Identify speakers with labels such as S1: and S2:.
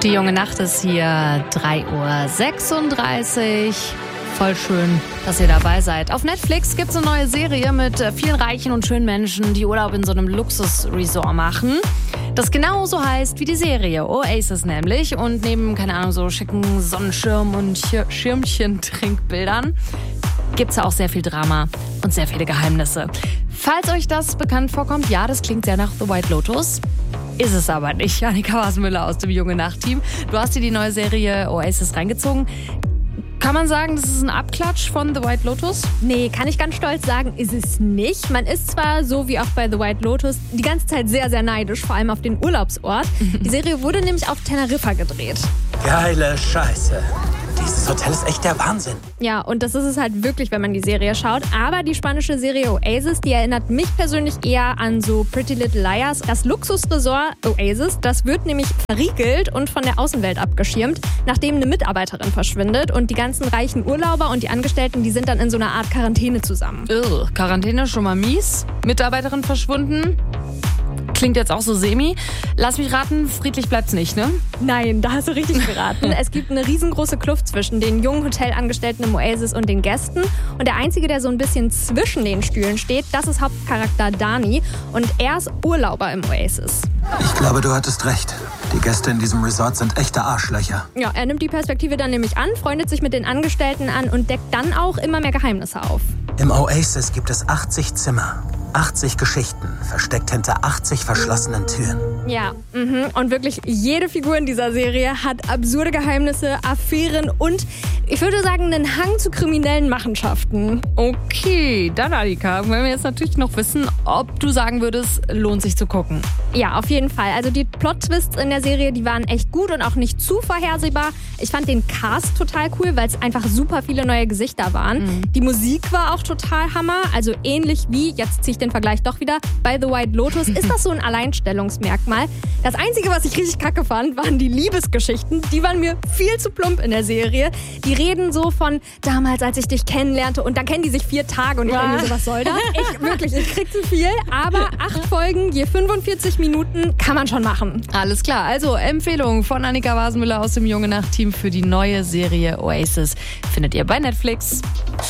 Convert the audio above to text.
S1: Die junge Nacht ist hier, 3:36 Uhr. Voll schön, dass ihr dabei seid. Auf Netflix gibt es eine neue Serie mit vielen reichen und schönen Menschen, die Urlaub in so einem Luxusresort machen. Das genauso heißt wie die Serie, Oasis nämlich. Und neben, keine Ahnung, so schicken Sonnenschirm und Schirmchen-Trinkbildern gibt es ja auch sehr viel Drama und sehr viele Geheimnisse. Falls euch das bekannt vorkommt, ja, das klingt sehr nach The White Lotus. Ist es aber nicht. Annika Wasmüller aus dem Junge Nacht-Team. Du hast dir die neue Serie Oasis reingezogen. Kann man sagen, das ist ein Abklatsch von The White Lotus?
S2: Nee, kann ich ganz stolz sagen, ist es nicht. Man ist zwar, so wie auch bei The White Lotus, die ganze Zeit sehr, sehr neidisch, vor allem auf den Urlaubsort. Die Serie wurde nämlich auf Teneriffa gedreht.
S3: Geile Scheiße. Dieses Hotel ist echt der Wahnsinn.
S2: Ja, und das ist es halt wirklich, wenn man die Serie schaut. Aber die spanische Serie Oasis, die erinnert mich persönlich eher an so Pretty Little Liars. Das Luxusresort Oasis, das wird nämlich verriegelt und von der Außenwelt abgeschirmt, nachdem eine Mitarbeiterin verschwindet. Und die ganzen reichen Urlauber und die Angestellten, die sind dann in so einer Art Quarantäne zusammen.
S1: Quarantäne schon mal mies. Mitarbeiterin verschwunden. Klingt jetzt auch so semi. Lass mich raten, friedlich bleibt's nicht, ne?
S2: Nein, da hast du richtig geraten. Es gibt eine riesengroße Kluft zwischen den jungen Hotelangestellten im Oasis und den Gästen. Und der Einzige, der so ein bisschen zwischen den Stühlen steht, das ist Hauptcharakter Dani. Und er ist Urlauber im Oasis.
S3: Ich glaube, du hattest recht. Die Gäste in diesem Resort sind echte Arschlöcher.
S2: Ja, er nimmt die Perspektive dann nämlich an, freundet sich mit den Angestellten an und deckt dann auch immer mehr Geheimnisse auf.
S3: Im Oasis gibt es 80 Zimmer. 80 Geschichten, versteckt hinter 80 verschlossenen Türen.
S2: Ja, und wirklich jede Figur in dieser Serie hat absurde Geheimnisse, Affären und, ich würde sagen, einen Hang zu kriminellen Machenschaften.
S1: Okay, dann Annika, wollen wir jetzt natürlich noch wissen, ob du sagen würdest, lohnt sich zu gucken.
S2: Ja, auf jeden Fall. Also die Plot-Twists in der Serie, die waren echt gut und auch nicht zu vorhersehbar. Ich fand den Cast total cool, weil es einfach super viele neue Gesichter waren. Die Musik war auch total Hammer, also ähnlich wie, jetzt ziehe ich den Vergleich doch wieder, bei The White Lotus ist das so ein Alleinstellungsmerkmal. Das Einzige, was ich richtig kacke fand, waren die Liebesgeschichten. Die waren mir viel zu plump in der Serie. Die reden so von damals, als ich dich kennenlernte und dann kennen die sich 4 Tage und ich denke mir so, was soll das? Ich krieg zu viel, aber 8 Folgen, je 45 Minuten kann man schon machen.
S1: Alles klar, also Empfehlung von Annika Wasmüller aus dem Junge Nacht-Team für die neue Serie Oasis findet ihr bei Netflix.